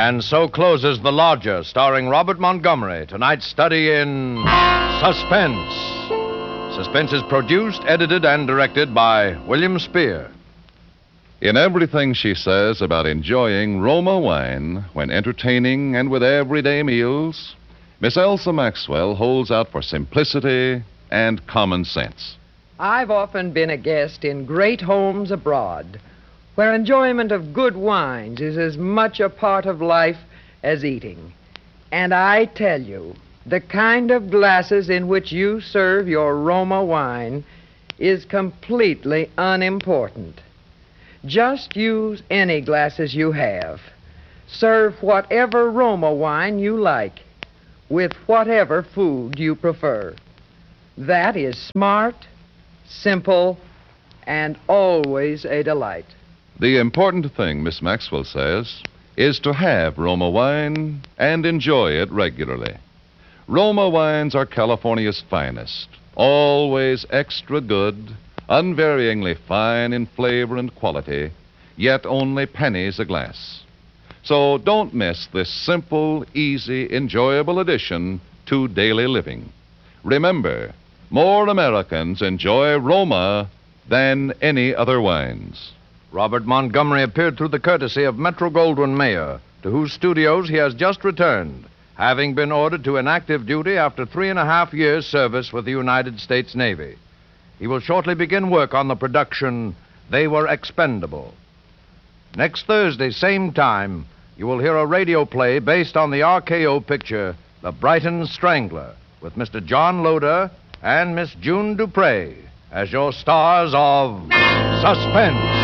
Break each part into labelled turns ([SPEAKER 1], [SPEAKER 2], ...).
[SPEAKER 1] And so closes The Lodger, starring Robert Montgomery, tonight's study in suspense. Suspense is produced, edited, and directed by William Spear.
[SPEAKER 2] In everything she says about enjoying Roma wine when entertaining and with everyday meals, Miss Elsa Maxwell holds out for simplicity and common sense.
[SPEAKER 3] I've often been a guest in great homes abroad, where enjoyment of good wines is as much a part of life as eating. And I tell you, the kind of glasses in which you serve your Roma wine is completely unimportant. Just use any glasses you have. Serve whatever Roma wine you like, with whatever food you prefer. That is smart, simple, and always a delight.
[SPEAKER 2] The important thing, Miss Maxwell says, is to have Roma wine and enjoy it regularly. Roma wines are California's finest, always extra good, unvaryingly fine in flavor and quality, yet only pennies a glass. So don't miss this simple, easy, enjoyable addition to daily living. Remember, more Americans enjoy Roma than any other wines.
[SPEAKER 1] Robert Montgomery appeared through the courtesy of Metro-Goldwyn-Mayer, to whose studios he has just returned, having been ordered to inactive duty after 3.5 years' service with the United States Navy. He will shortly begin work on the production, They Were Expendable. Next Thursday, same time, you will hear a radio play based on the RKO picture, The Brighton Strangler, with Mr. John Loder and Miss June Dupre as your stars of suspense.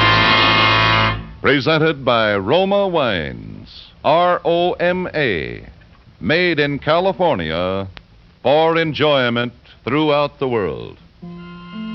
[SPEAKER 2] Presented by Roma Wines, R-O-M-A, made in California for enjoyment throughout the world.